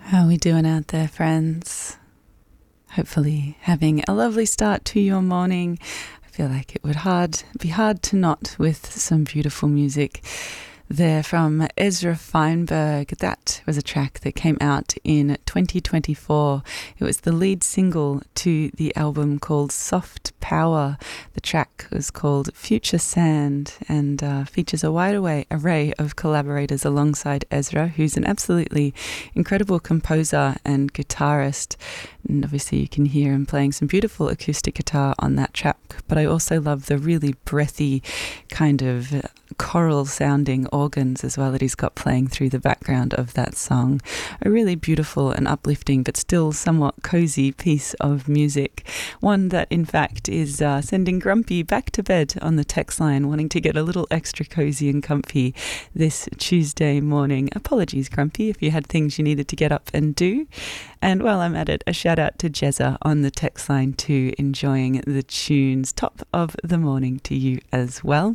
How are we doing out there, friends? Hopefully having a lovely start to your morning. I feel like it would be hard to not with some beautiful music there from Ezra Feinberg. That was a track that came out in 2024. It was the lead single to the album called Soft Power. The track was called Future Sand and features a wide array of collaborators alongside Ezra, who's an absolutely incredible composer and guitarist. And obviously you can hear him playing some beautiful acoustic guitar on that track, but I also love the really breathy kind of choral sounding organs as well that he's got playing through the background of that song. A really beautiful and uplifting but still somewhat cozy piece of music. One that in fact is sending Grumpy back to bed on the text line, wanting to get a little extra cozy and comfy this Tuesday morning. Apologies, Grumpy, if you had things you needed to get up and do. And while I'm at it, a shout out to Jezza on the text line too, enjoying the tunes. Top of the morning to you as well.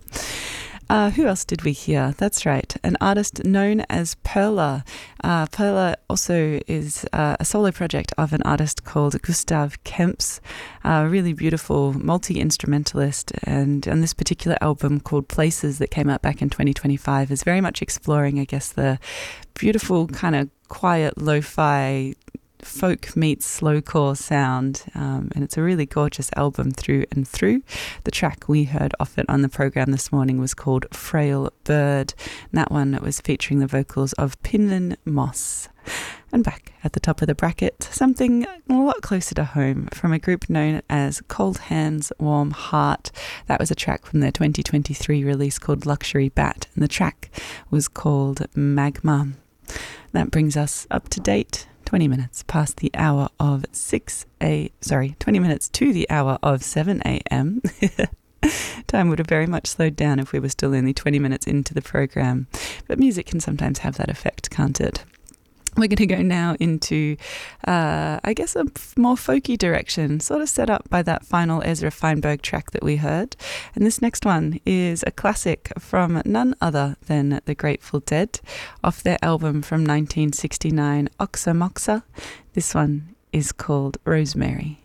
Who else did we hear? That's right, an artist known as Perla. Perla also is a solo project of an artist called Gustav Kemps, a really beautiful multi-instrumentalist, and on this particular album called Places that came out back in 2025 is very much exploring, I guess, the beautiful kind of quiet lo-fi folk meets slowcore sound, and it's a really gorgeous album through and through. The track we heard off it on the program this morning was called Frail Bird, and that one was featuring the vocals of Pinlin Moss. And back at the top of the bracket, something a lot closer to home from a group known as Cold Hands, Warm Heart. That was a track from their 2023 release called Luxury Bat, and the track was called Magma. That brings us up to date 20 minutes past the hour of 20 minutes to the hour of 7 a.m. Time would have very much slowed down if we were still only 20 minutes into the program. But music can sometimes have that effect, can't it? We're going to go now into, I guess, a more folky direction, sort of set up by that final Ezra Feinberg track that we heard. And this next one is a classic from none other than the Grateful Dead, off their album from 1969, Oxa Moxa. This one is called Rosemary.